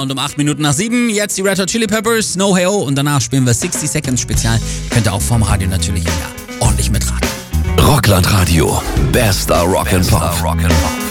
Sound um 8 Minuten nach 7. Jetzt die Red Hot Chili Peppers, No Hey Oh und danach spielen wir 60 Seconds Spezial. Könnt ihr auch vom Radio natürlich wieder ordentlich mitraten. Rockland Radio, bester Rock'n'Pop.